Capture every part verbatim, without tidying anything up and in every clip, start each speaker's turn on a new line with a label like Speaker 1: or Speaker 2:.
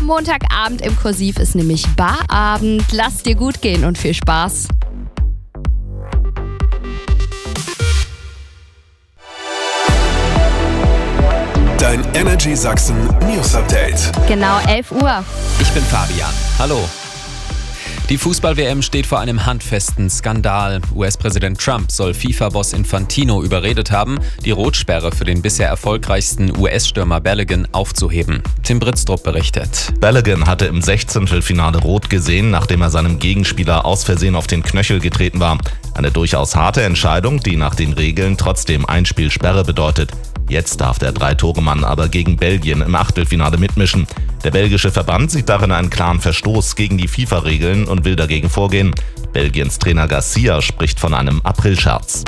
Speaker 1: Am Montagabend im Kursiv ist nämlich Barabend. Lass dir gut gehen und viel Spaß.
Speaker 2: Dein Energy Sachsen News Update.
Speaker 1: Genau elf Uhr.
Speaker 3: Ich bin Fabian. Hallo. Die Fußball-W M steht vor einem handfesten Skandal. U S-Präsident Trump soll FIFA-Boss Infantino überredet haben, die Rotsperre für den bisher erfolgreichsten U S-Stürmer Balogun aufzuheben. Tim Britztrup berichtet.
Speaker 4: Balogun hatte im Sechzehntelfinale rot gesehen, nachdem er seinem Gegenspieler aus Versehen auf den Knöchel getreten war. Eine durchaus harte Entscheidung, die nach den Regeln trotzdem Einspielsperre bedeutet. Jetzt darf der Drei-Tore-Mann aber gegen Belgien im Achtelfinale mitmischen. Der belgische Verband sieht darin einen klaren Verstoß gegen die FIFA-Regeln und will dagegen vorgehen. Belgiens Trainer Garcia spricht von einem Aprilscherz.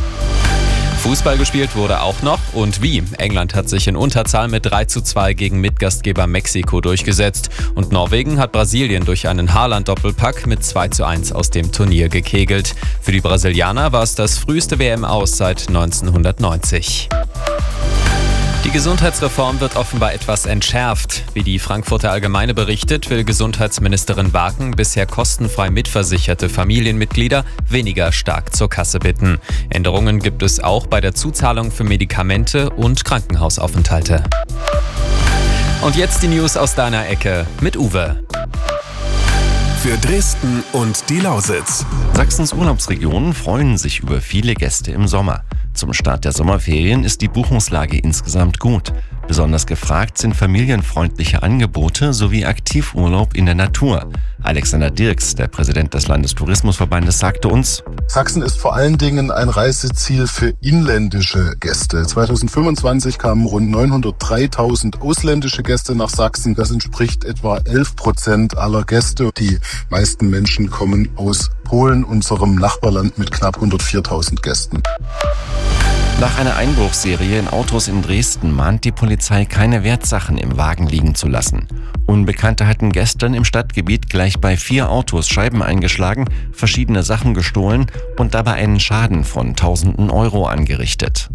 Speaker 3: Fußball gespielt wurde auch noch und wie. England hat sich in Unterzahl mit drei zu zwei gegen Mitgastgeber Mexiko durchgesetzt und Norwegen hat Brasilien durch einen Haaland-Doppelpack mit zwei zu eins aus dem Turnier gekegelt. Für die Brasilianer war es das früheste W M-Aus seit neunzehnhundertneunzig. Die Gesundheitsreform wird offenbar etwas entschärft. Wie die Frankfurter Allgemeine berichtet, will Gesundheitsministerin Waken bisher kostenfrei mitversicherte Familienmitglieder weniger stark zur Kasse bitten. Änderungen gibt es auch bei der Zuzahlung für Medikamente und Krankenhausaufenthalte. Und jetzt die News aus deiner Ecke mit Uwe.
Speaker 2: Für Dresden und die Lausitz.
Speaker 5: Sachsens Urlaubsregionen freuen sich über viele Gäste im Sommer. Zum Start der Sommerferien ist die Buchungslage insgesamt gut. Besonders gefragt sind familienfreundliche Angebote sowie Aktivurlaub in der Natur. Alexander Dirks, der Präsident des Landestourismusverbandes, sagte uns:
Speaker 6: Sachsen ist vor allen Dingen ein Reiseziel für inländische Gäste. zweitausendfünfundzwanzig kamen rund neunhundertdreitausend ausländische Gäste nach Sachsen. Das entspricht etwa elf Prozent aller Gäste. Die meisten Menschen kommen aus Polen, unserem Nachbarland, mit knapp hundertviertausend Gästen.
Speaker 5: Nach einer Einbruchsserie in Autos in Dresden mahnt die Polizei, keine Wertsachen im Wagen liegen zu lassen. Unbekannte hatten gestern im Stadtgebiet gleich bei vier Autos Scheiben eingeschlagen, verschiedene Sachen gestohlen und dabei einen Schaden von tausenden Euro angerichtet.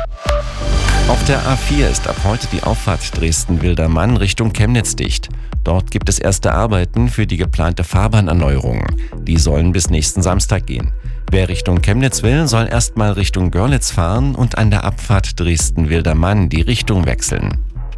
Speaker 5: Auf der A vier ist ab heute die Auffahrt Dresden-Wildermann Richtung Chemnitz dicht. Dort gibt es erste Arbeiten für die geplante Fahrbahnerneuerung. Die sollen bis nächsten Samstag gehen. Wer Richtung Chemnitz will, soll erstmal Richtung Görlitz fahren und an der Abfahrt Dresden-Wildermann die Richtung wechseln.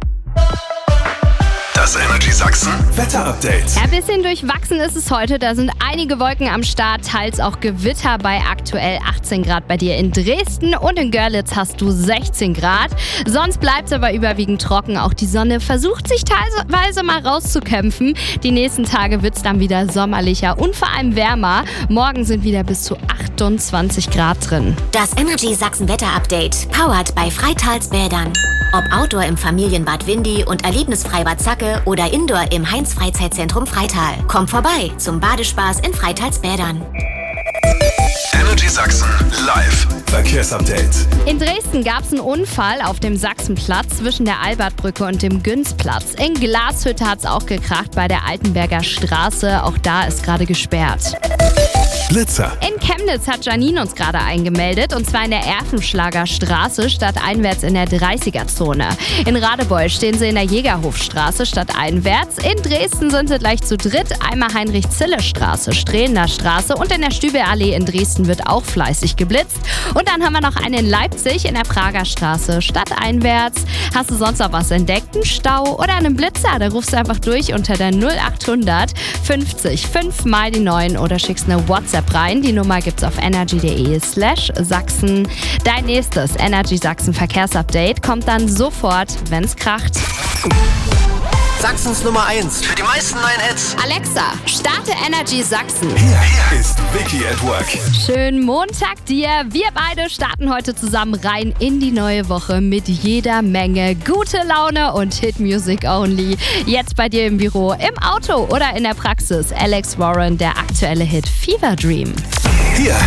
Speaker 2: Das Energy Sachsen Wetter-Update.
Speaker 1: Ja, ein bisschen durchwachsen ist es heute. Da sind einige Wolken am Start, teils auch Gewitter bei aktuell achtzehn Grad bei dir in Dresden. Und in Görlitz hast du sechzehn Grad. Sonst bleibt es aber überwiegend trocken. Auch die Sonne versucht sich teilweise mal rauszukämpfen. Die nächsten Tage wird es dann wieder sommerlicher und vor allem wärmer. Morgen sind wieder bis zu achtundzwanzig Grad drin.
Speaker 7: Das Energy Sachsen Wetter-Update, powered bei Freitalsbädern. Ob Outdoor im Familienbad Windy und Erlebnisfreibad Zacke oder Indoor im Heinz-Freizeitzentrum Freital. Komm vorbei zum Badespaß in Freitalsbädern.
Speaker 2: Energy Sachsen live Verkehrsupdate.
Speaker 1: In Dresden gab es einen Unfall auf dem Sachsenplatz zwischen der Albertbrücke und dem Günzplatz. In Glashütte hat es auch gekracht bei der Altenberger Straße. Auch da ist gerade gesperrt.
Speaker 2: Blitzer.
Speaker 1: In Chemnitz hat Janine uns gerade eingemeldet, und zwar in der Erfenschlager Straße stadteinwärts in der dreißiger-Zone. In Radebeul stehen sie in der Jägerhofstraße stadteinwärts. In Dresden sind sie gleich zu dritt. Einmal Heinrich-Zille-Straße, Strehender Straße und in der Stübelallee in Dresden wird auch fleißig geblitzt. Und dann haben wir noch einen in Leipzig in der Prager Straße stadteinwärts. Hast du sonst noch was entdeckt? Einen Stau oder einen Blitzer? Da rufst du einfach durch unter der null achthundert fünfzig fünf mal die neun oder schickst eine WhatsApp rein. Die Nummer gibt's auf energy.de slash Sachsen. Dein nächstes Energy Sachsen Verkehrsupdate kommt dann sofort, wenn's kracht.
Speaker 8: Sachsens Nummer eins für die meisten neuen Hits.
Speaker 1: Alexa, starte Energy Sachsen.
Speaker 2: Hier, hier ist Vicky at Work.
Speaker 1: Schönen Montag dir. Wir beide starten heute zusammen rein in die neue Woche mit jeder Menge gute Laune und Hit Music only. Jetzt bei dir im Büro, im Auto oder in der Praxis. Alex Warren, der aktuelle Hit Fever Dream.
Speaker 2: Hier